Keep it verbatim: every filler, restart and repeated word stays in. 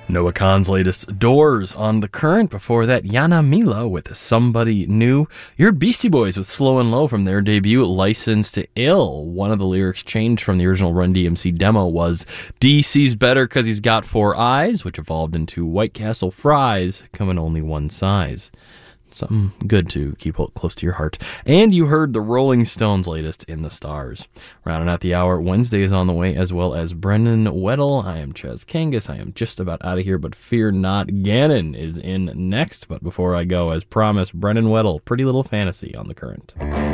Noah Kahan's latest Doors on The Current. Before that, Yana Mila with Somebody New. You heard Beastie Boys with Slow and Low from their debut, License to Ill. One of the lyrics changed from the original Run D M C demo was, D C's better because he's got four eyes, which evolved into White Castle fries, come in only one size. Something good to keep close to your heart. And you heard the Rolling Stones' latest, In the Stars. Rounding out the hour, Wednesday is on the way, as well as Brendan Weddle. I am Chaz Kangas. I am just about out of here, but fear not, Gannon is in next. But before I go, as promised, Brendan Weddle, Pretty Little Fantasy on The Current.